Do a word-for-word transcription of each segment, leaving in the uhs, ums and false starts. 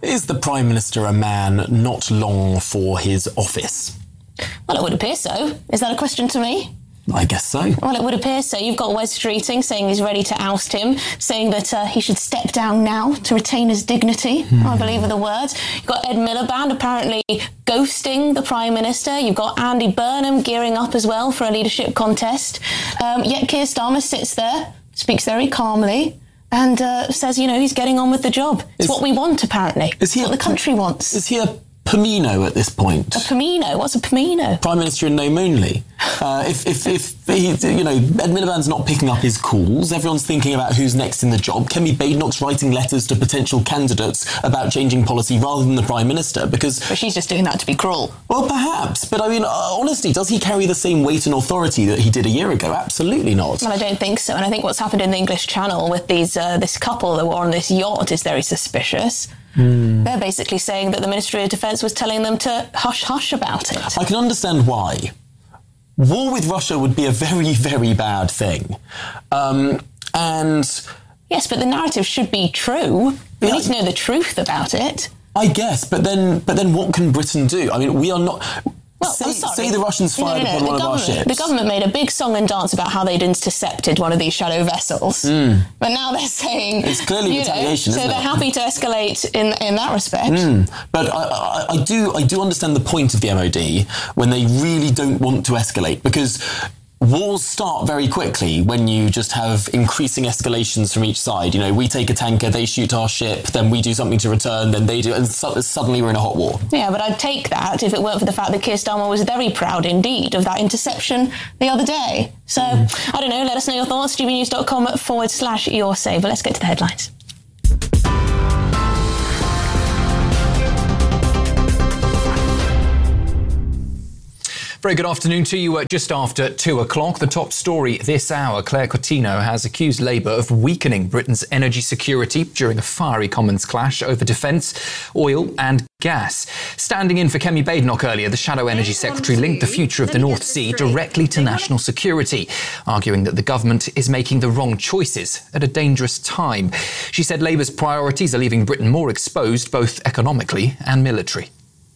Is the Prime Minister a man not long for his office? Well, it would appear so. Is that a question to me? I guess so. Well, it would appear so. You've got Wes Streeting saying he's ready to oust him, saying that uh, he should step down now to retain his dignity, hmm. I believe are the words. You've got Ed Miliband apparently ghosting the Prime Minister. You've got Andy Burnham gearing up as well for a leadership contest. Um, yet Keir Starmer sits there, speaks very calmly, and uh, says, you know, he's getting on with the job. It's is, what we want, apparently. Is he it's what a, the country wants. Is he a Pomino at this point? A Pomino? What's a Pomino? Prime Minister in name only. Uh, if, if, if he, you know, Ed Miliband's not picking up his calls, everyone's thinking about who's next in the job. Kemi Badenoch's writing letters to potential candidates about changing policy rather than the Prime Minister, because... But she's just doing that to be cruel. Well, perhaps. But, I mean, uh, honestly, does he carry the same weight and authority that he did a year ago? Absolutely not. Well, I don't think so. And I think what's happened in the English Channel with these uh, this couple that were on this yacht is very suspicious. Mm. They're basically saying that the Ministry of Defence was telling them to hush-hush about it. I can understand why. War with Russia would be a very, very bad thing. Um, and... Yes, but the narrative should be true. We yeah, need to know the truth about it. I guess, but then but then what can Britain do? I mean, we are not... Well, say, say the Russians fired no, no, no. upon the one of our ships. The government made a big song and dance about how they'd intercepted one of these shadow vessels. Mm. But now they're saying... It's clearly retaliation, know, isn't so it? So they're happy to escalate in in that respect. Mm. But I, I, I do I do understand the point of the M O D when they really don't want to escalate, because wars start very quickly when you just have increasing escalations from each side. You know, we take a tanker, they shoot our ship, then we do something to return, then they do, and so, suddenly we're in a hot war. Yeah, but I'd take that if it weren't for the fact that Keir Starmer was very proud indeed of that interception the other day. So, mm. I don't know, let us know your thoughts, gbnews.com forward slash your save. But let's get to the headlines. Very good afternoon to you. At just after two o'clock, the top story this hour. Claire Coutinho has accused Labour of weakening Britain's energy security during a fiery Commons clash over defence, oil and gas. Standing in for Kemi Badenoch earlier, the Shadow Energy Secretary linked the future of the North Sea directly to national security, arguing that the government is making the wrong choices at a dangerous time. She said Labour's priorities are leaving Britain more exposed, both economically and militarily.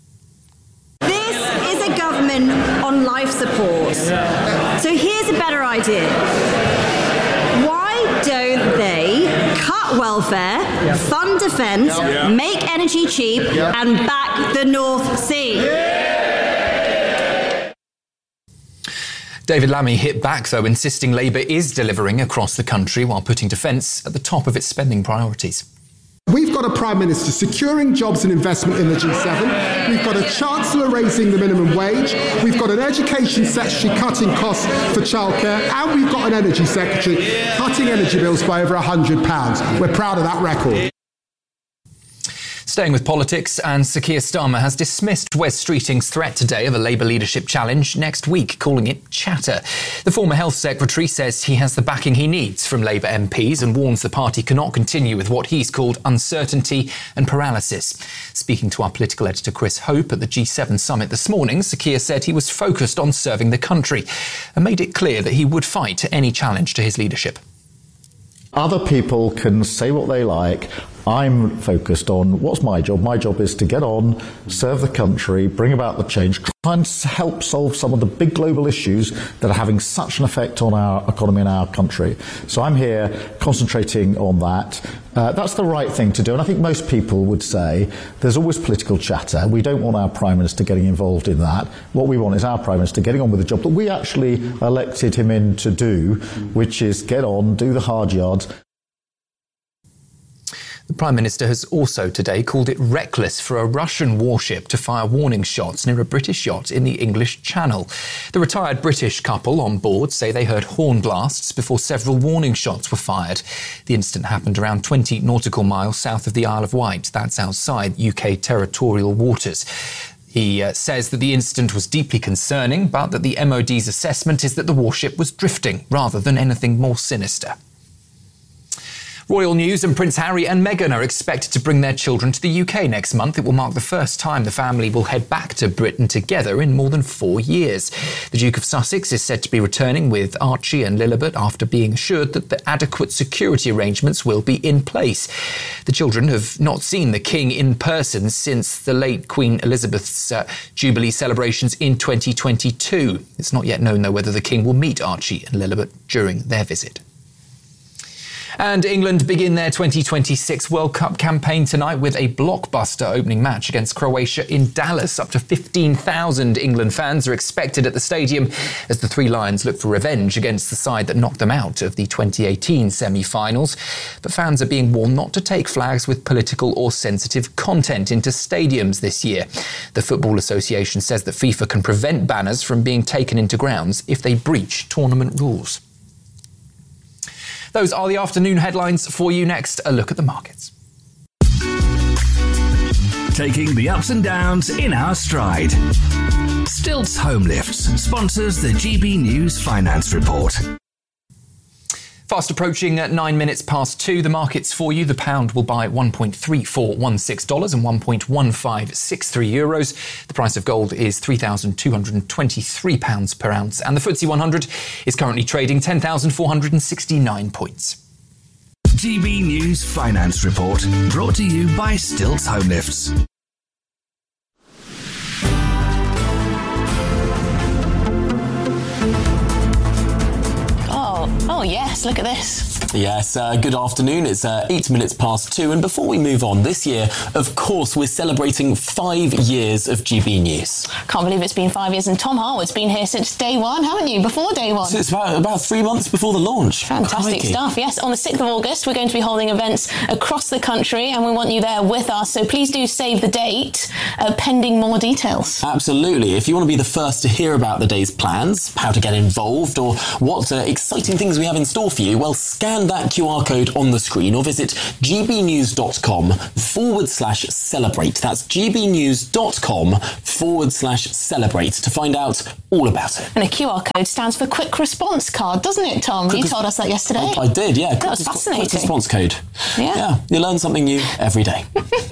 On life support. So here's a better idea. Why don't they cut welfare, yeah. fund defence, yeah. make energy cheap, yeah. and back the North Sea? Yeah. David Lammy hit back, though, insisting Labour is delivering across the country while putting defence at the top of its spending priorities. We've got a Prime Minister securing jobs and investment in the G seven. We've got a Chancellor raising the minimum wage. We've got an Education Secretary cutting costs for childcare. And we've got an Energy Secretary cutting energy bills by over one hundred pounds. We're proud of that record. Staying with politics, and Sir Keir Starmer has dismissed Wes Streeting's threat today of a Labour leadership challenge next week, calling it chatter. The former Health Secretary says he has the backing he needs from Labour M Ps and warns the party cannot continue with what he's called uncertainty and paralysis. Speaking to our political editor Chris Hope at the G seven summit this morning, Sir Keir said he was focused on serving the country and made it clear that he would fight any challenge to his leadership. Other people can say what they like. I'm focused on what's my job. My job is to get on, serve the country, bring about the change, try and help solve some of the big global issues that are having such an effect on our economy and our country. So I'm here concentrating on that. Uh, that's the right thing to do. And I think most people would say there's always political chatter. We don't want our Prime Minister getting involved in that. What we want is our Prime Minister getting on with the job that we actually elected him in to do, which is get on, do the hard yards. The Prime Minister has also today called it reckless for a Russian warship to fire warning shots near a British yacht in the English Channel. The retired British couple on board say they heard horn blasts before several warning shots were fired. The incident happened around twenty nautical miles south of the Isle of Wight. That's outside U K territorial waters. He uh, says that the incident was deeply concerning, but that the M O D's assessment is that the warship was drifting rather than anything more sinister. Royal news, and Prince Harry and Meghan are expected to bring their children to the U K next month. It will mark the first time the family will head back to Britain together in more than four years. The Duke of Sussex is said to be returning with Archie and Lilibet after being assured that the adequate security arrangements will be in place. The children have not seen the King in person since the late Queen Elizabeth's uh, Jubilee celebrations in twenty twenty-two. It's not yet known, though, whether the King will meet Archie and Lilibet during their visit. And England begin their twenty twenty-six World Cup campaign tonight with a blockbuster opening match against Croatia in Dallas. Up to fifteen thousand England fans are expected at the stadium as the Three Lions look for revenge against the side that knocked them out of the twenty eighteen semi-finals. But fans are being warned not to take flags with political or sensitive content into stadiums this year. The Football Association says that FIFA can prevent banners from being taken into grounds if they breach tournament rules. Those are the afternoon headlines. For you next, a look at the markets. Taking the ups and downs in our stride. Stilts Home Lifts sponsors the G B News Finance Report. Fast approaching at nine minutes past two. The markets for you. The pound will buy one point three four one six dollars and one point one five six three euros. The price of gold is three thousand two hundred twenty-three pounds per ounce. And the F T S E one hundred is currently trading ten thousand four hundred sixty-nine points. G B News Finance Report, brought to you by Stilts Home Lifts. Oh, yes, look at this. Yes, uh, good afternoon. It's uh, eight minutes past two. And before we move on, this year, of course, we're celebrating five years of G B News. Can't believe it's been five years. And Tom Harwood's been here since day one, haven't you? Before day one. So it's about, about three months before the launch. Fantastic Crikey. stuff. Yes, on the sixth of August, we're going to be holding events across the country and we want you there with us. So please do save the date, uh, pending more details. Absolutely. If you want to be the first to hear about the day's plans, how to get involved, or what uh, exciting things we have in store for you, well, scan that Q R code on the screen or visit gbnews.com forward slash celebrate. That's gbnews.com forward slash celebrate to find out all about it. And a Q R code stands for quick response card, doesn't it, Tom? Quick you res- told us that yesterday. I, I did, yeah. That was quick, fascinating. Quick response code. Yeah. Yeah, you learn something new every day.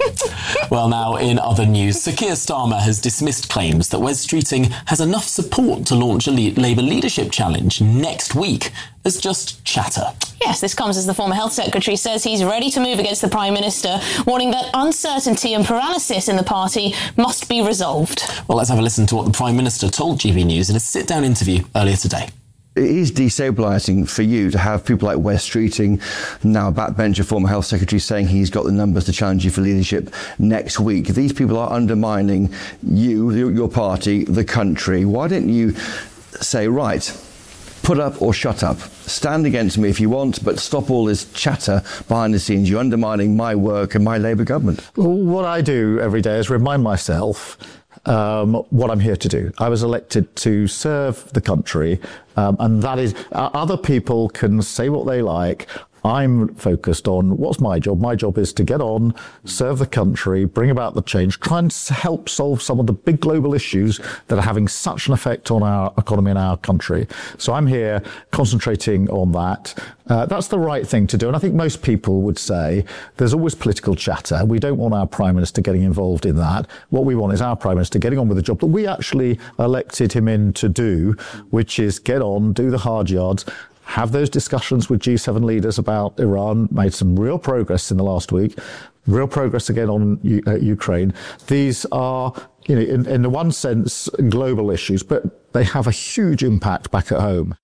Well, now, in other news, Sir Keir Starmer has dismissed claims that Wes Streeting has enough support to launch a le- Labour leadership challenge next week as just chatter. Yes, this comes as the former Health Secretary says he's ready to move against the Prime Minister, warning that uncertainty and paralysis in the party must be resolved. Well, let's have a listen to what the Prime Minister told G B News in a sit-down interview earlier today. It is destabilising for you to have people like Wes Streeting, now a backbencher, former Health Secretary, saying he's got the numbers to challenge you for leadership next week. These people are undermining you, your party, the country. Why don't you say, right, put up or shut up? Stand against me if you want, but stop all this chatter behind the scenes. You're undermining my work and my Labour government. Well, what I do every day is remind myself Um, what I'm here to do. I was elected to serve the country, um, and that is, uh, other people can say what they like. I'm focused on what's my job. My job is to get on, serve the country, bring about the change, try and help solve some of the big global issues that are having such an effect on our economy and our country. So I'm here concentrating on that. Uh, that's the right thing to do. And I think most people would say there's always political chatter. We don't want our Prime Minister getting involved in that. What we want is our Prime Minister getting on with the job that we actually elected him in to do, which is get on, do the hard yards, have those discussions with G seven leaders about Iran, made some real progress in the last week, real progress again on U- uh, Ukraine. These are, you know, in, in the one sense, global issues, but they have a huge impact back at home.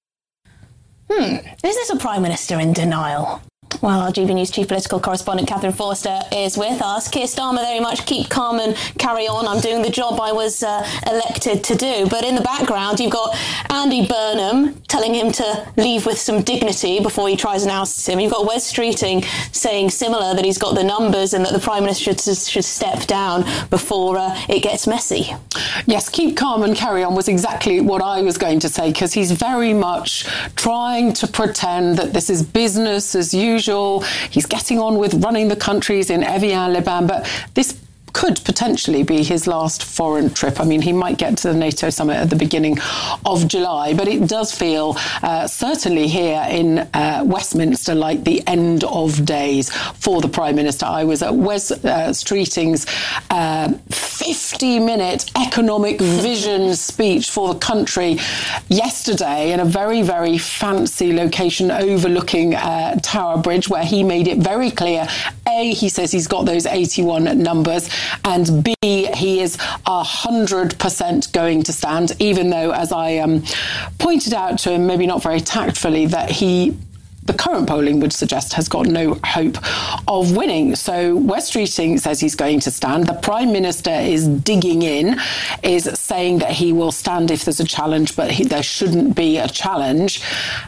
Hmm, is this a Prime Minister in denial? Well, our G B News chief political correspondent Catherine Forster is with us. Keir Starmer very much keep calm and carry on. I'm doing the job I was uh, elected to do. But in the background, you've got Andy Burnham telling him to leave with some dignity before he tries and ousts him. You've got Wes Streeting saying similar, that he's got the numbers and that the Prime Minister should, should step down before uh, it gets messy. Yes, keep calm and carry on was exactly what I was going to say, because he's very much trying to pretend that this is business as usual. He's getting on with running the countries in Evian, Liban, but this could potentially be his last foreign trip. I mean, he might get to the NATO summit at the beginning of July, but it does feel uh, certainly here in uh, Westminster like the end of days for the Prime Minister. I was at Wes uh, Streeting's uh, fifty-minute economic vision speech for the country yesterday in a very, very fancy location overlooking uh, Tower Bridge, where he made it very clear, A, he says he's got those eighty-one numbers, and B, he is one hundred percent going to stand, even though, as I um, pointed out to him, maybe not very tactfully, that he the current polling would suggest has got no hope of winning. So Wes Streeting says he's going to stand. The Prime Minister is digging in, is saying that he will stand if there's a challenge, but he, there shouldn't be a challenge.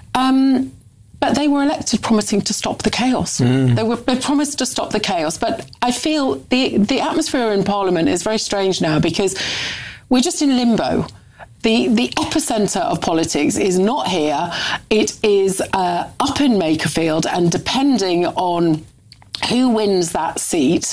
Um, but they were elected promising to stop the chaos. Mm. They were they promised to stop the chaos. But I feel the, the atmosphere in Parliament is very strange now, because we're just in limbo. The the epicentre of politics is not here. It is uh, up in Makerfield, and depending on who wins that seat,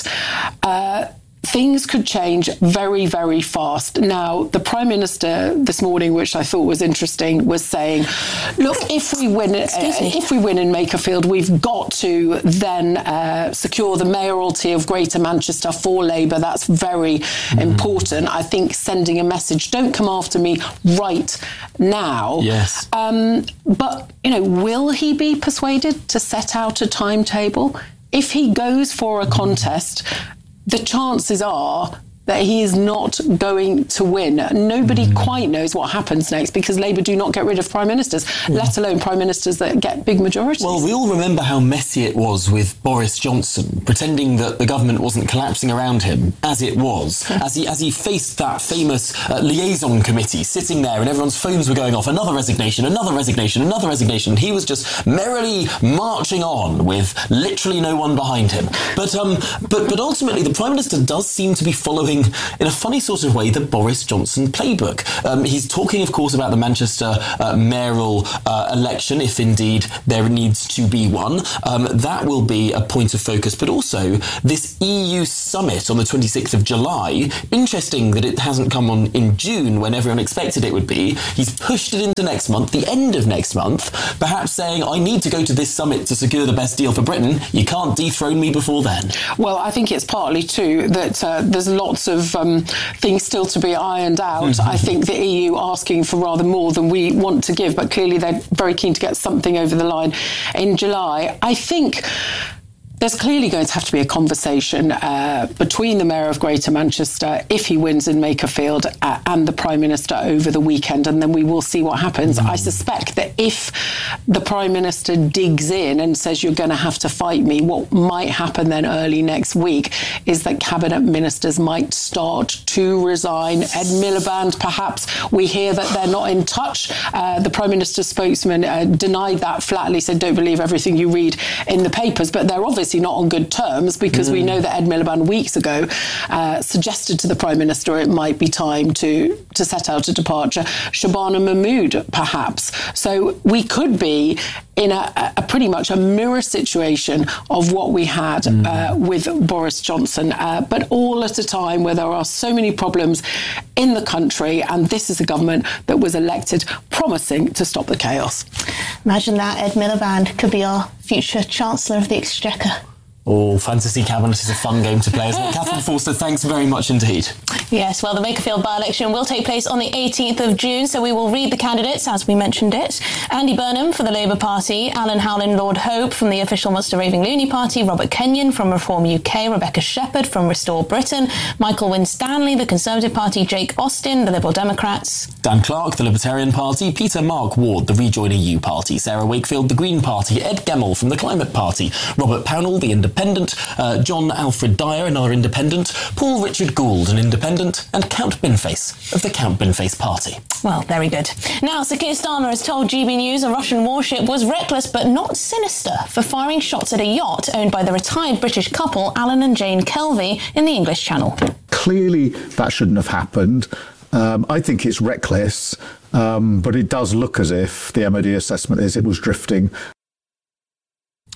uh, things could change very, very fast. Now, the Prime Minister this morning, which I thought was interesting, was saying, look, if we win uh, if we win in Makerfield, we've got to then uh, secure the mayoralty of Greater Manchester for Labour. That's very mm. important. I think sending a message, don't come after me right now. Yes. Um, but, you know, will he be persuaded to set out a timetable? If he goes for a contest, the chances are that he is not going to win. Nobody mm. quite knows what happens next, because Labour do not get rid of prime ministers, mm. let alone prime ministers that get big majorities. Well, we all remember how messy it was with Boris Johnson, pretending that the government wasn't collapsing around him, as it was, as he as he faced that famous uh, liaison committee sitting there, and everyone's phones were going off, another resignation, another resignation, another resignation. He was just merrily marching on with literally no one behind him. But um, but but ultimately, the Prime Minister does seem to be following, in a funny sort of way, the Boris Johnson playbook. Um, he's talking, of course, about the Manchester uh, mayoral uh, election, if indeed there needs to be one. Um, that will be a point of focus. But also, this E U summit on the twenty-sixth of July, interesting that it hasn't come on in June when everyone expected it would be. He's pushed it into next month, the end of next month, perhaps saying, I need to go to this summit to secure the best deal for Britain. You can't dethrone me before then. Well, I think it's partly, too, that uh, there's lots of um, things still to be ironed out. Mm-hmm. I think the E U asking for rather more than we want to give, but clearly they're very keen to get something over the line in July. I think there's clearly going to have to be a conversation uh, between the Mayor of Greater Manchester, if he wins in Makerfield, uh, and the Prime Minister over the weekend, and then we will see what happens. Mm. I suspect that if the Prime Minister digs in and says, you're going to have to fight me, what might happen then early next week is that Cabinet Ministers might start to resign. Ed Miliband, perhaps. We hear that they're not in touch. Uh, the Prime Minister's spokesman uh, denied that flatly, said, don't believe everything you read in the papers, but they're obviously not on good terms, because mm. we know that Ed Miliband weeks ago uh, suggested to the Prime Minister it might be time to, to set out a departure. Shabana Mahmood, perhaps. So we could be in a, a pretty much a mirror situation of what we had mm. uh, with Boris Johnson, uh, but all at a time where there are so many problems in the country, and this is a government that was elected promising to stop the chaos. Imagine that Ed Miliband could be our future Chancellor of the Exchequer. Oh, Fantasy Cabinet is a fun game to play, isn't it? Catherine Forster, thanks very much indeed. Yes, well, the Makerfield by-election will take place on the eighteenth of June, so we will read the candidates as we mentioned it. Andy Burnham for the Labour Party, Alan Howlin Lord Hope from the official Munster Raving Loony Party, Robert Kenyon from Reform U K, Rebecca Shepherd from Restore Britain, Michael Winstanley, the Conservative Party, Jake Austin, the Liberal Democrats, Dan Clark, the Libertarian Party, Peter Mark Ward, the Rejoin E U Party, Sarah Wakefield, the Green Party, Ed Gemmell from the Climate Party, Robert Pownall, the Independent, uh, John Alfred Dyer, another Independent, Paul Richard Gould, an Independent, and Count Binface of the Count Binface Party. Well, very good. Now, Sir Keir Starmer has told G B News a Russian warship was reckless but not sinister for firing shots at a yacht owned by the retired British couple Alan and Jane Kelvey in the English Channel. Clearly, that shouldn't have happened. Um, I think it's reckless, um, but it does look as if the M O D assessment is it was drifting.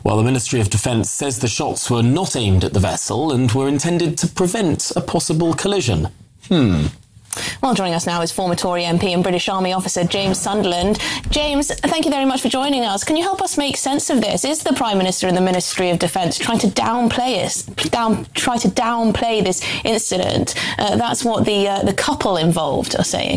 Well, the Ministry of Defence says the shots were not aimed at the vessel and were intended to prevent a possible collision. Hmm. Well, joining us now is former Tory M P and British Army officer James Sunderland. James, thank you very much for joining us. Can you help us make sense of this? Is the Prime Minister and the Ministry of Defence trying to downplay it, down, try to downplay this incident? Uh, that's what the uh, the couple involved are saying.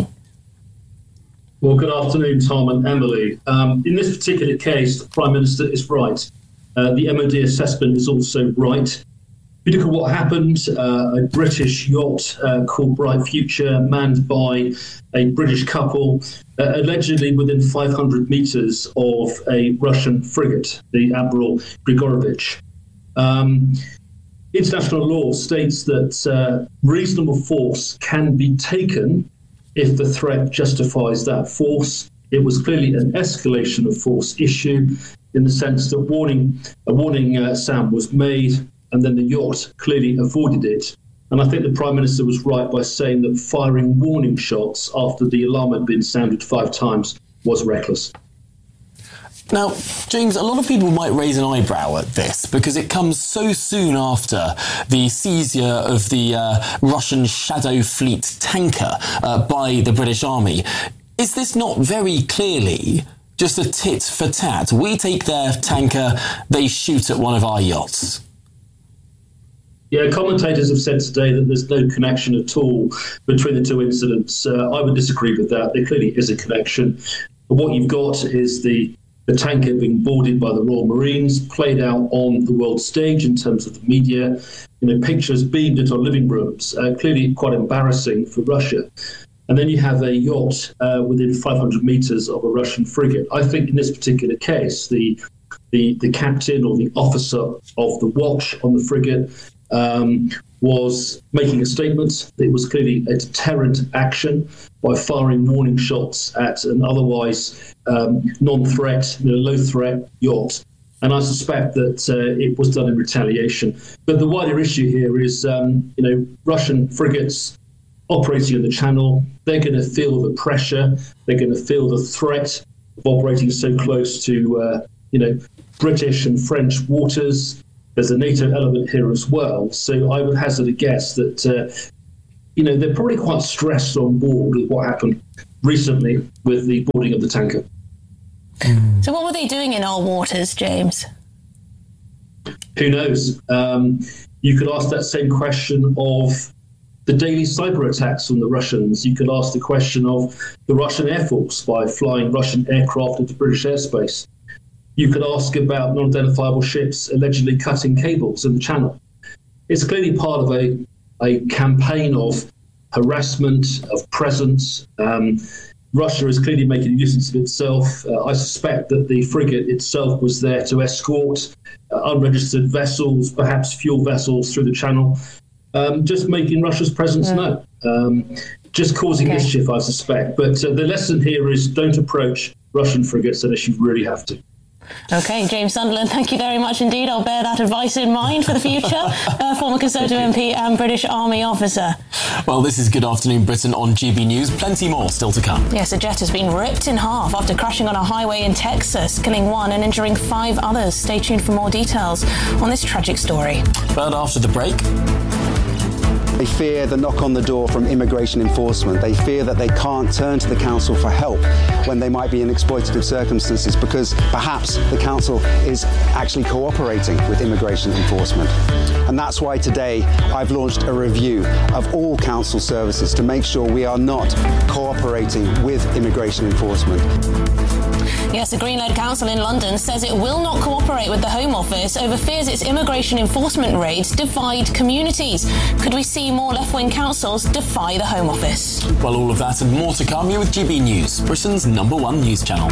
Well, good afternoon, Tom and Emily. Um, in this particular case, the Prime Minister is right. Uh, the M O D assessment is also right. If you look at what happened, uh, a British yacht uh, called Bright Future, manned by a British couple, uh, allegedly within five hundred metres of a Russian frigate, the Admiral Grigorovich. Um, international law states that uh, reasonable force can be taken if the threat justifies that force. It was clearly an escalation of force issue in the sense that warning, a warning uh, sound was made, and then the yacht clearly avoided it. And I think the Prime Minister was right by saying that firing warning shots after the alarm had been sounded five times was reckless. Now, James, a lot of people might raise an eyebrow at this because it comes so soon after the seizure of the uh, Russian Shadow Fleet tanker uh, by the British Army. Is this not very clearly just a tit for tat? We take their tanker, they shoot at one of our yachts. Yeah, commentators have said today that there's no connection at all between the two incidents. Uh, I would disagree with that. There clearly is a connection. But what you've got is the, the tanker being boarded by the Royal Marines, played out on the world stage in terms of the media, you know, pictures beamed at our living rooms, uh, clearly quite embarrassing for Russia. And then you have a yacht uh, within five hundred metres of a Russian frigate. I think in this particular case, the, the, the captain or the officer of the watch on the frigate Um, was making a statement. It was clearly a deterrent action by firing warning shots at an otherwise um, non-threat, you know, low-threat yacht. And I suspect that uh, it was done in retaliation. But the wider issue here is, um, you know, Russian frigates operating in the Channel, they're going to feel the pressure, they're going to feel the threat of operating so close to, uh, you know, British and French waters. There's a NATO element here as well. So I would hazard a guess that, uh, you know, they're probably quite stressed on board with what happened recently with the boarding of the tanker. Mm. So what were they doing in our waters, James? Who knows? Um, you could ask that same question of the daily cyber attacks from the Russians. You could ask the question of the Russian Air Force by flying Russian aircraft into British airspace. You could ask about non-identifiable ships allegedly cutting cables in the Channel. It's clearly part of a, a campaign of harassment, of presence. Um, Russia is clearly making a nuisance of itself. Uh, I suspect that the frigate itself was there to escort uh, unregistered vessels, perhaps fuel vessels through the Channel, um, just making Russia's presence yeah. known, um, just causing okay. mischief, I suspect. But uh, the lesson here is don't approach Russian frigates unless you really have to. OK, James Sunderland, thank you very much indeed. I'll bear that advice in mind for the future. uh, former Conservative M P and British Army officer. Well, this is Good Afternoon Britain on G B News. Plenty more still to come. Yes, a jet has been ripped in half after crashing on a highway in Texas, killing one and injuring five others. Stay tuned for more details on this tragic story. But after the break... They fear the knock on the door from immigration enforcement. They fear that they can't turn to the council for help when they might be in exploitative circumstances because perhaps the council is actually cooperating with immigration enforcement. And that's why today I've launched a review of all council services to make sure we are not cooperating with immigration enforcement. Yes, the Green-led council in London says it will not cooperate with the Home Office over fears its immigration enforcement raids divide communities. Could we see more left-wing councils defy the Home Office? Well, all of that and more to come. You're with G B News, Britain's number one news channel.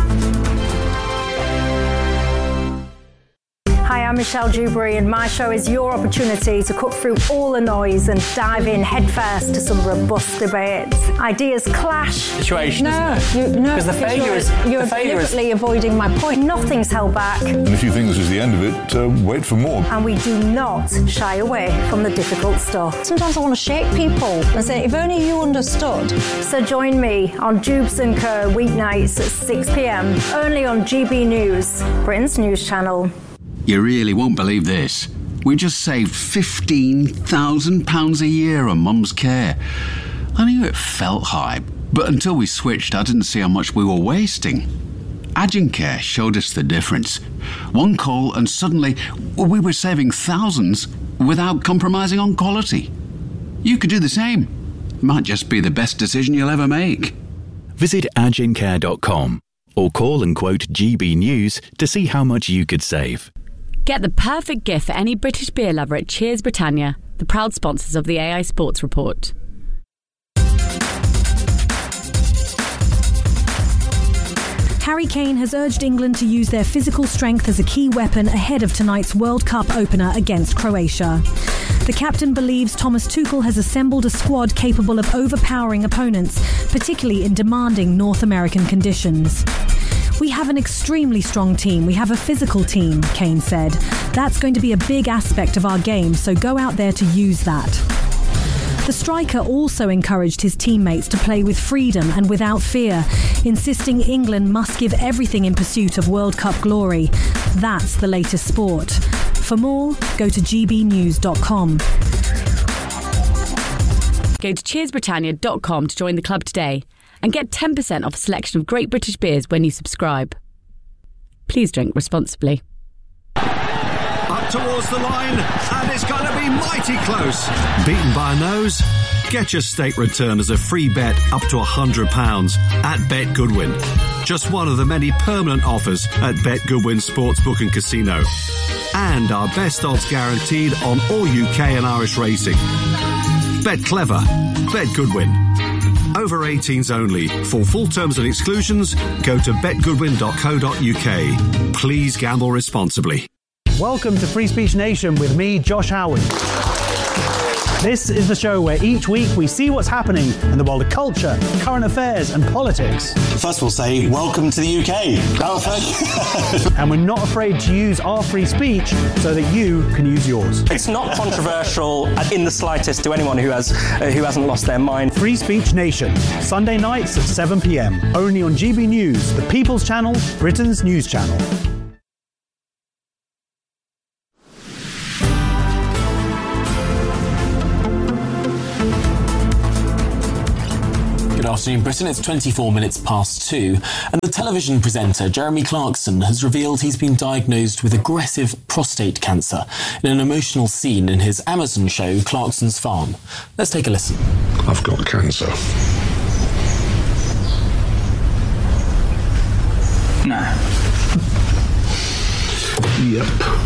Hi, I'm Michelle Dewberry and my show is your opportunity to cut through all the noise and dive in headfirst to some robust debates. Ideas clash. Situation, no, isn't it? You, no, because the failure you're, is you're the failure deliberately is... avoiding my point. Nothing's held back. And if you think this is the end of it, uh, wait for more. And we do not shy away from the difficult stuff. Sometimes I want to shake people and say, if only you understood. So join me on Jubes and Co weeknights at six p m only on G B News, Britain's news channel. You really won't believe this. We just saved fifteen thousand pounds a year on Mum's care. I knew it felt high, but until we switched, I didn't see how much we were wasting. Agencare showed us the difference. One call and suddenly we were saving thousands without compromising on quality. You could do the same. Might just be the best decision you'll ever make. Visit agencare dot com or call and quote G B News to see how much you could save. Get the perfect gift for any British beer lover at Cheers Britannia, the proud sponsors of the A I Sports Report. Harry Kane has urged England to use their physical strength as a key weapon ahead of tonight's World Cup opener against Croatia. The captain believes Thomas Tuchel has assembled a squad capable of overpowering opponents, particularly in demanding North American conditions. We have an extremely strong team. We have a physical team, Kane said. That's going to be a big aspect of our game, so go out there to use that. The striker also encouraged his teammates to play with freedom and without fear, insisting England must give everything in pursuit of World Cup glory. That's the latest sport. For more, go to g b news dot com. Go to cheers britannia dot com to join the club today and get ten percent off a selection of great British beers when you subscribe. Please drink responsibly. Up towards the line, and it's going to be mighty close. Beaten by a nose? Get your state return as a free bet up to one hundred pounds at Bet Goodwin. Just one of the many permanent offers at Bet Goodwin Sportsbook and Casino. And our best odds guaranteed on all U K and Irish racing. Bet clever. Bet Goodwin. Over eighteens only. For full terms and exclusions, go to bet goodwin dot co dot u k. Please gamble responsibly. Welcome to Free Speech Nation with me, Josh Howard. This is the show where each week we see what's happening in the world of culture, current affairs and politics. First we'll say, welcome to the U K. And we're not afraid to use our free speech so that you can use yours. It's not controversial in the slightest to anyone who has uh, who hasn't lost their mind. Free Speech Nation, Sunday nights at seven p.m. Only on G B News, the People's Channel, Britain's news channel. Good afternoon, Britain. It's twenty-four minutes past two, and the television presenter Jeremy Clarkson has revealed he's been diagnosed with aggressive prostate cancer in an emotional scene in his Amazon show Clarkson's Farm. Let's take a listen. I've got cancer. No. Yep.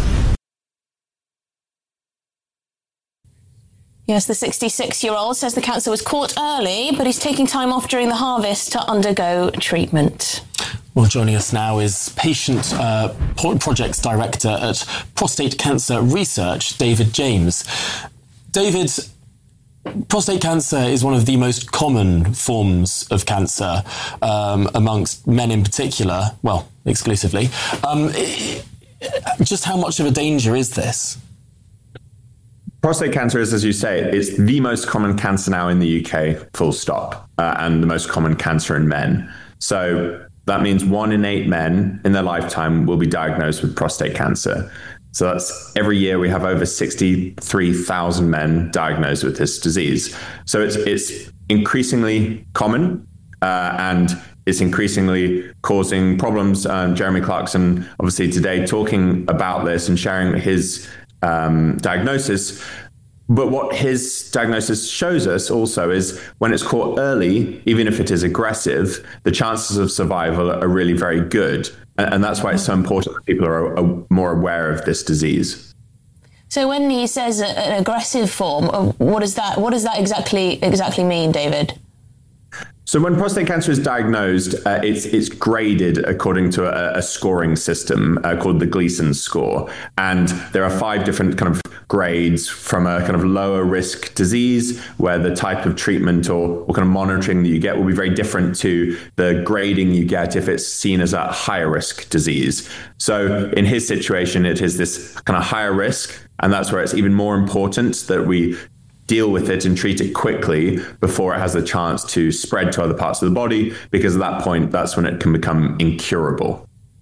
Yes, the sixty-six-year-old says the cancer was caught early, but he's taking time off during the harvest to undergo treatment. Well, joining us now is Patient uh, Projects Director at Prostate Cancer Research, David James. David, prostate cancer is one of the most common forms of cancer um, amongst men in particular, well, exclusively. Um, just how much of a danger is this? Prostate cancer is, as you say, it's the most common cancer now in the U K, full stop, uh, and the most common cancer in men. So that means one in eight men in their lifetime will be diagnosed with prostate cancer. So that's every year we have over sixty-three thousand men diagnosed with this disease. So it's it's increasingly common uh, and it's increasingly causing problems. Um, Jeremy Clarkson, obviously today talking about this and sharing his um, diagnosis. But what his diagnosis shows us also is when it's caught early, even if it is aggressive, the chances of survival are really very good. And that's why it's so important that people are more aware of this disease. So when he says an aggressive form, what does that what does that exactly exactly mean, David? So when prostate cancer is diagnosed, uh, it's it's graded according to a, a scoring system uh, called the Gleason score. And there are five different kind of grades from a kind of lower risk disease, where the type of treatment or, or kind of monitoring that you get will be very different to the grading you get if it's seen as a higher risk disease. So in his situation, it is this kind of higher risk. And that's where it's even more important that we deal with it and treat it quickly before it has a chance to spread to other parts of the body, because at that point, that's when it can become incurable.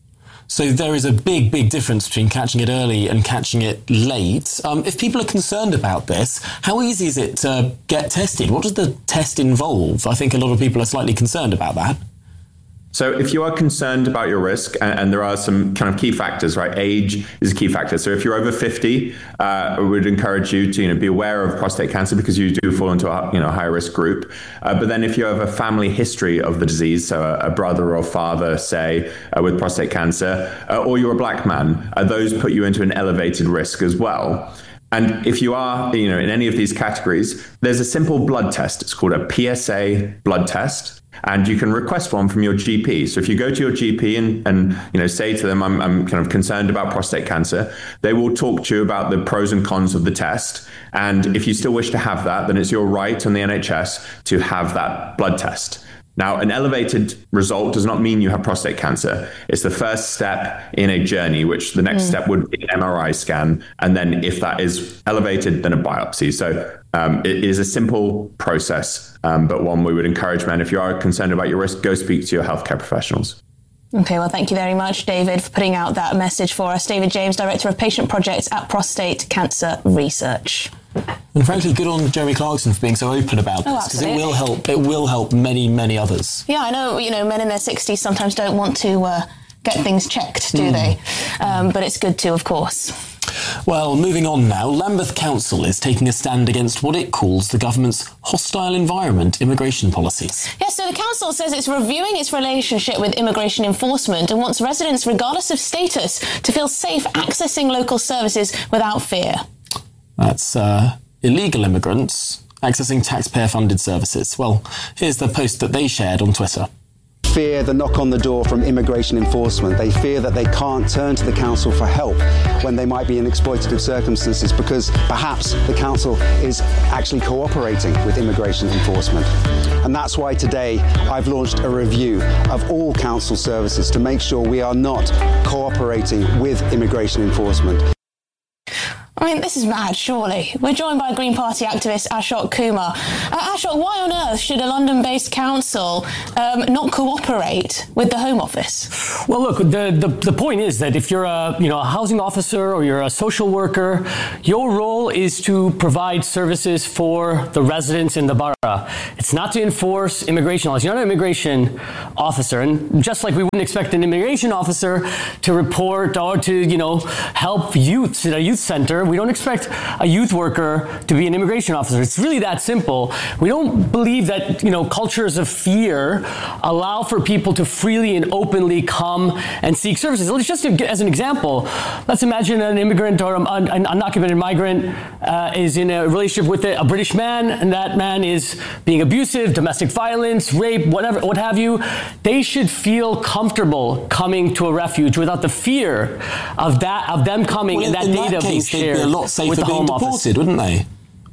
So there is a big, big difference between catching it early and catching it late. Um, if people are concerned about this, how easy is it to get tested? What does the test involve? I think a lot of people are slightly concerned about that. So if you are concerned about your risk, and, and there are some kind of key factors, right? Age is a key factor. So if you're over fifty, uh, I would encourage you to you know, be aware of prostate cancer because you do fall into a you know, high risk group. Uh, but then if you have a family history of the disease, so a, a brother or father, say, uh, with prostate cancer, uh, or you're a black man, uh, those put you into an elevated risk as well. And if you are, you know, in any of these categories, there's a simple blood test. It's called a P S A blood test. And you can request one from your G P. So if you go to your G P and, and you know, say to them, I'm, I'm kind of concerned about prostate cancer, they will talk to you about the pros and cons of the test. And if you still wish to have that, then it's your right on the N H S to have that blood test. Now, an elevated result does not mean you have prostate cancer. It's the first step in a journey, which the next mm. step would be an M R I scan. And then if that is elevated, then a biopsy. So um, it is a simple process, um, but one we would encourage men, if you are concerned about your risk, go speak to your healthcare professionals. Okay, well, thank you very much, David, for putting out that message for us. David James, Director of Patient Projects at Prostate Cancer Research. And frankly, good on Jeremy Clarkson for being so open about this, because oh, it will help. It will help many, many others. Yeah, I know. You know, men in their sixties sometimes don't want to uh, get things checked, do mm. they? Um, but it's good to, of course. Well, moving on now, Lambeth Council is taking a stand against what it calls the government's hostile environment immigration policies. Yes, so the council says it's reviewing its relationship with immigration enforcement and wants residents, regardless of status, to feel safe accessing local services without fear. That's uh, illegal immigrants accessing taxpayer-funded services. Well, here's the post that they shared on Twitter. Fear the knock on the door from immigration enforcement. They fear that they can't turn to the council for help when they might be in exploitative circumstances because perhaps the council is actually cooperating with immigration enforcement. And that's why today I've launched a review of all council services to make sure we are not cooperating with immigration enforcement. I mean, this is mad, surely. We're joined by Green Party activist Ashok Kumar. Uh, Ashok, why on earth should a London-based council um, not cooperate with the Home Office? Well, look, the, the the point is that if you're a you know a housing officer or you're a social worker, your role is to provide services for the residents in the borough. It's not to enforce immigration laws. You're not an immigration officer, and just like we wouldn't expect an immigration officer to report or to you know help youths at a youth center, we don't expect a youth worker to be an immigration officer. It's really that simple. We don't believe that, you know, cultures of fear allow for people to freely and openly come and seek services. Let's just, as an example, let's imagine an immigrant or an undocumented migrant uh, is in a relationship with a British man, and that man is being abusive, domestic violence, rape, whatever, what have you. They should feel comfortable coming to a refuge without the fear of that, of them coming well, and that data that case, being shared. Be a lot safer with the being Home deported, Office. Wouldn't they?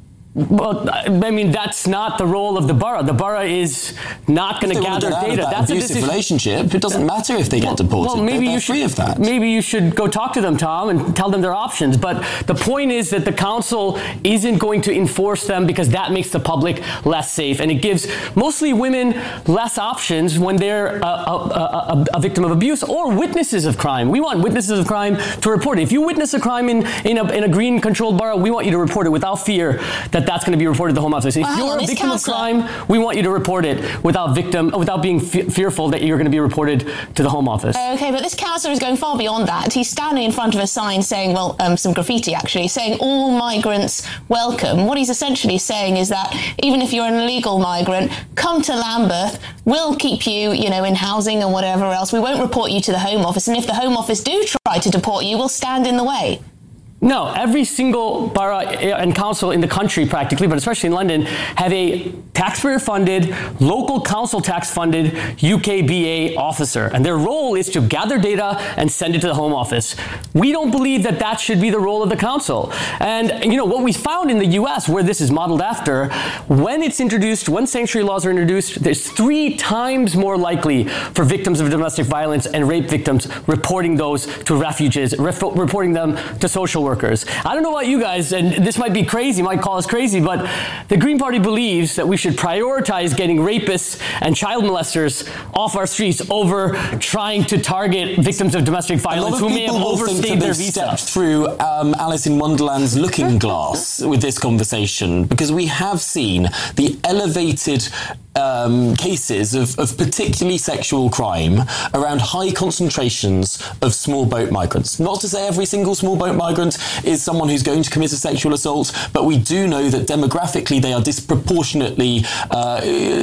Well, I mean, that's not the role of the borough. The borough is not going to gather data. That that's abusive a decision. relationship. It doesn't matter if they get well, deported. Well, maybe they're, they're you free should, of that. Maybe you should go talk to them, Tom, and tell them their options. But the point is that the council isn't going to enforce them because that makes the public less safe, and it gives mostly women less options when they're a, a, a, a victim of abuse or witnesses of crime. We want witnesses of crime to report it. If you witness a crime in in a, in a green-controlled borough, we want you to report it without fear that that's going to be reported to the Home Office. If wow, you're a victim counselor. of crime, we want you to report it without victim, without being f- fearful that you're going to be reported to the Home Office. Okay, but this councillor is going far beyond that. He's standing in front of a sign saying, well, um, some graffiti actually, saying all migrants welcome. What he's essentially saying is that even if you're an illegal migrant, come to Lambeth, we'll keep you, you know, in housing and whatever else. We won't report you to the Home Office. And if the Home Office do try to deport you, we'll stand in the way. No, every single borough and council in the country practically, but especially in London, have a taxpayer-funded, local council tax-funded U K B A officer. And their role is to gather data and send it to the Home Office. We don't believe that that should be the role of the council. And, you know, what we found in the U S, where this is modeled after, when it's introduced, when sanctuary laws are introduced, there's three times more likely for victims of domestic violence and rape victims reporting those to refuges, ref- reporting them to social workers. workers. I don't know about you guys, and this might be crazy, might call us crazy, but the Green Party believes that we should prioritize getting rapists and child molesters off our streets over trying to target victims of domestic violence who may have overstayed their visa. Stepped through um, Alice in Wonderland's looking glass with this conversation, because we have seen the elevated um, cases of, of particularly sexual crime around high concentrations of small boat migrants. Not to say every single small boat migrant is someone who's going to commit a sexual assault, but we do know that demographically they are disproportionately uh,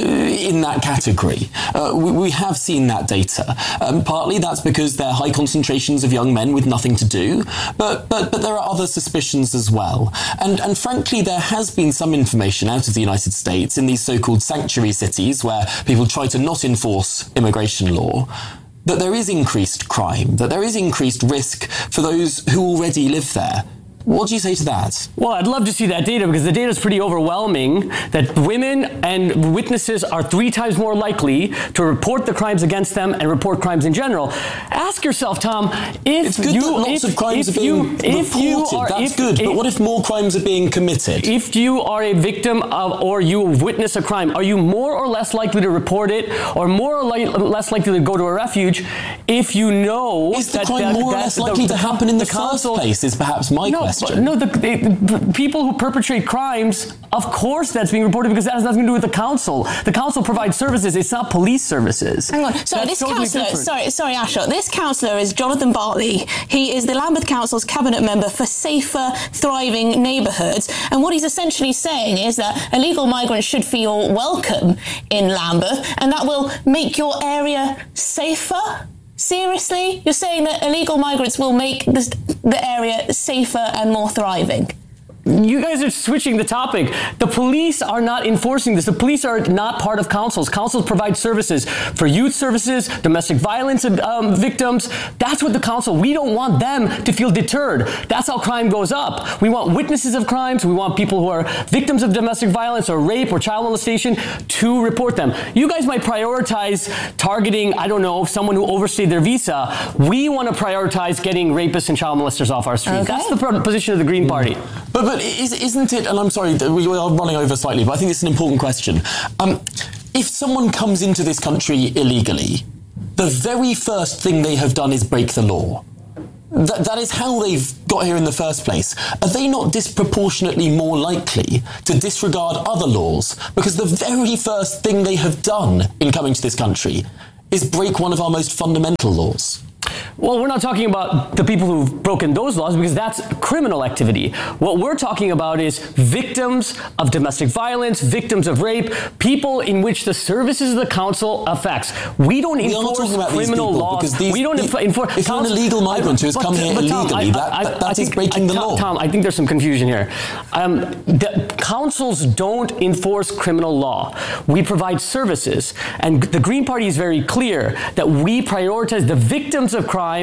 in that category. Uh, we, we have seen that data. Um, partly that's because they're high concentrations of young men with nothing to do, but but but there are other suspicions as well. And and frankly, there has been some information out of the United States in these so-called sanctuary cities where people try to not enforce immigration law, that there is increased crime, that there is increased risk for those who already live there. What do you say to that? Well, I'd love to see that data, because the data is pretty overwhelming that women and witnesses are three times more likely to report the crimes against them and report crimes in general. Ask yourself, Tom, if it's good you... that lots if, of crimes if are being you, reported, if you are, that's if, good, if, but what if more crimes are being committed? If you are a victim of, or you witness a crime, are you more or less likely to report it, or more or li- less likely to go to a refuge if you know... Is the that, crime that, more or that, less the, likely the, to happen in the, the council, first place, is perhaps my no, question. No, the, the people who perpetrate crimes, of course that's being reported, because that has nothing to do with the council. The council provides services, it's not police services. Hang on, sorry, that's this totally councillor, different. sorry, sorry, Ashot, this councillor is Jonathan Bartley. He is the Lambeth Council's cabinet member for safer, thriving neighbourhoods. And what he's essentially saying is that illegal migrants should feel welcome in Lambeth, and that will make your area safer. Seriously? You're saying that illegal migrants will make this, the area safer and more thriving? You guys are switching the topic. The police are not enforcing this. The police are not part of councils. Councils provide services for youth services, domestic violence um, victims. That's what the council, we don't want them to feel deterred. That's how crime goes up. We want witnesses of crimes. We want people who are victims of domestic violence or rape or child molestation to report them. You guys might prioritize targeting, I don't know, someone who overstayed their visa. We want to prioritize getting rapists and child molesters off our streets. Okay. That's the position of the Green Party. But, but is, isn't it, and I'm sorry, we are running over slightly, but I think it's an important question. Um, if someone comes into this country illegally, the very first thing they have done is break the law. That, that is how they've got here in the first place. Are they not disproportionately more likely to disregard other laws? Because the very first thing they have done in coming to this country is break one of our most fundamental laws. Well, we're not talking about the people who've broken those laws, because that's criminal activity. What we're talking about is victims of domestic violence, victims of rape, people in which the services of the council affects. We don't we enforce criminal people, laws. These, we don't these, enforce. If you're an illegal migrant who has come here but illegally, Tom, I, that, I, that, that I is think, breaking the Tom, law. Tom, I think there's some confusion here. Um, the councils don't enforce criminal law. We provide services, and the Green Party is very clear that we prioritize the victims of crime,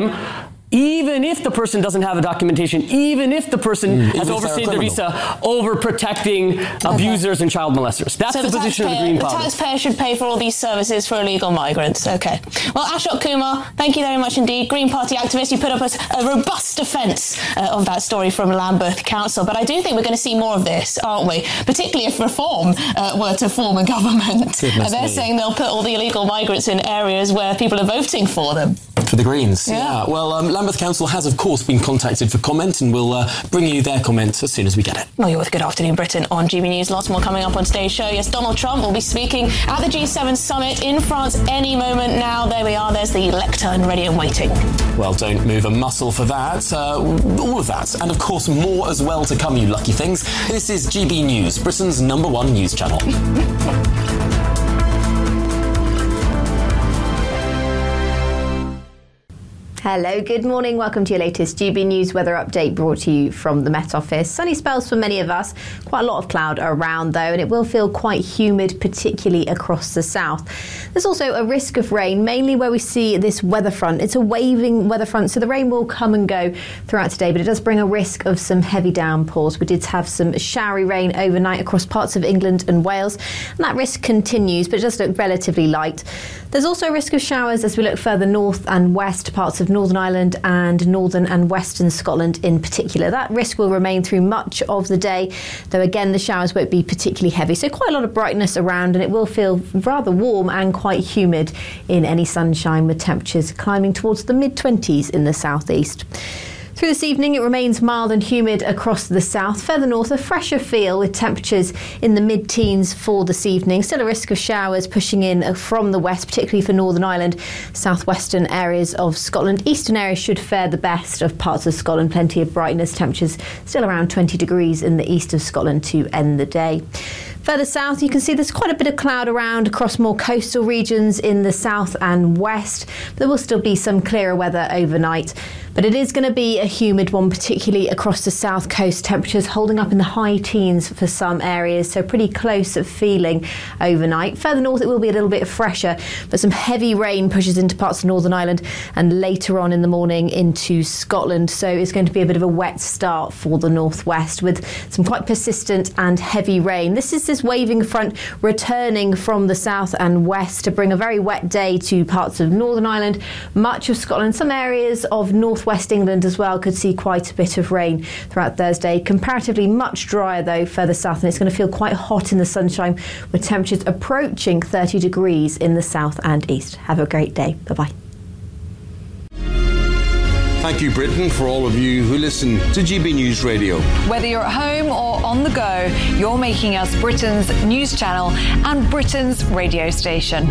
even if the person doesn't have a documentation, even if the person mm. has overstayed their visa, over protecting okay. abusers and child molesters. That's so the, the position of the Green Party. The taxpayer should pay for all these services for illegal migrants. Okay. Well, Ashok Kumar, thank you very much indeed. Green Party activist, you put up a, a robust defence uh, of that story from Lambeth Council. But I do think we're going to see more of this, aren't we? Particularly if Reform uh, were to form a government. Uh, they're me. saying they'll put all the illegal migrants in areas where people are voting for them. For the Greens, yeah. yeah. Well, um, Lambeth Council has, of course, been contacted for comment, and we'll uh, bring you their comment as soon as we get it. Well, you're with Good Afternoon Britain on G B News. Lots more coming up on today's show. Yes, Donald Trump will be speaking at the G seven summit in France any moment now. There we are. There's the lectern ready and waiting. Well, don't move a muscle for that. Uh, all of that, and of course, more as well to come, you lucky things. This is G B News, Britain's number one news channel. Hello, good morning. Welcome to your latest G B News weather update, brought to you from the Met Office. Sunny spells for many of us. Quite a lot of cloud around though, and it will feel quite humid, particularly across the south. There's also a risk of rain, mainly where we see this weather front. It's a waving weather front, so the rain will come and go throughout today, but it does bring a risk of some heavy downpours. We did have some showery rain overnight across parts of England and Wales, and that risk continues, but it does look relatively light. There's also a risk of showers as we look further north and west, parts of of Northern Ireland and northern and western Scotland in particular. That risk will remain through much of the day, though again the showers won't be particularly heavy. So quite a lot of brightness around, and it will feel rather warm and quite humid in any sunshine, with temperatures climbing towards the mid twenties in the southeast. Through this evening, it remains mild and humid across the south. Further north, a fresher feel with temperatures in the mid-teens for this evening. Still a risk of showers pushing in from the west, particularly for Northern Ireland, southwestern areas of Scotland. Eastern areas should fare the best of parts of Scotland. Plenty of brightness, temperatures still around twenty degrees in the east of Scotland to end the day. Further south, you can see there's quite a bit of cloud around across more coastal regions in the south and west. There will still be some clearer weather overnight, but it is going to be a humid one, particularly across the south coast. Temperatures holding up in the high teens for some areas, so pretty close of feeling overnight. Further north, it will be a little bit fresher, but some heavy rain pushes into parts of Northern Ireland and later on in the morning into Scotland. So it's going to be a bit of a wet start for the northwest with some quite persistent and heavy rain. This is this waving front returning from the south and west to bring a very wet day to parts of Northern Ireland, much of Scotland. Some areas of northwest England as well could see quite a bit of rain throughout Thursday. Comparatively much drier though further south, and it's going to feel quite hot in the sunshine with temperatures approaching thirty degrees in the south and east. Have a great day. Bye-bye. Thank you, Britain, for all of you who listen to G B News Radio. Whether you're at home or on the go, you're making us Britain's news channel and Britain's radio station.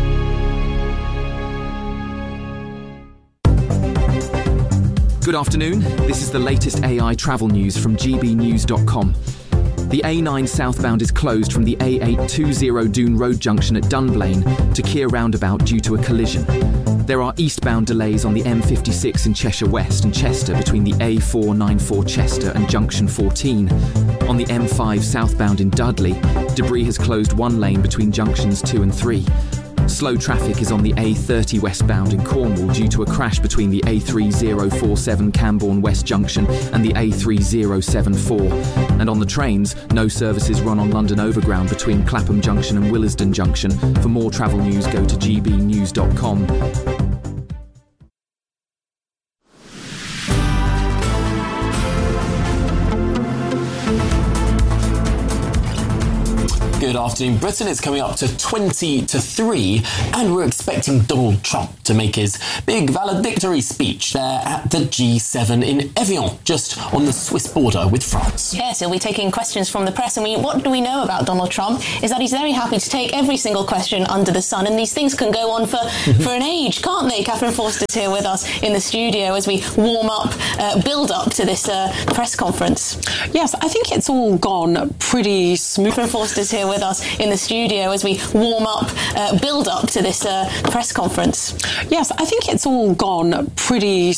Good afternoon. This is the latest A I travel news from G B news dot com. The A nine southbound is closed from the A eight twenty Doon Road junction at Dunblane to Keir roundabout due to a collision. There are eastbound delays on the M fifty-six in Cheshire West and Chester between the A four ninety-four Chester and Junction fourteen. On the M five southbound in Dudley, debris has closed one lane between junctions two and three. Slow traffic is on the A thirty westbound in Cornwall due to a crash between the A three oh four seven Camborne West Junction and the A three oh seven four. And on the trains, no services run on London Overground between Clapham Junction and Willesden Junction. For more travel news, go to G B news dot com. Good afternoon, Britain. It's coming up to twenty to three, and we're expecting Donald Trump to make his big valedictory speech there at the G seven in Evian, just on the Swiss border with France. Yes, he'll be taking questions from the press. I mean, what do we know about Donald Trump is that he's very happy to take every single question under the sun, and these things can go on for, for an age, can't they? Catherine Forster's here with us in the studio as we warm up, uh, build up to this uh, press conference. Yes, I think it's all gone pretty smooth. Catherine Forster's here with us in the studio as we warm up, uh, build up to this uh, press conference. Yes, I think it's all gone pretty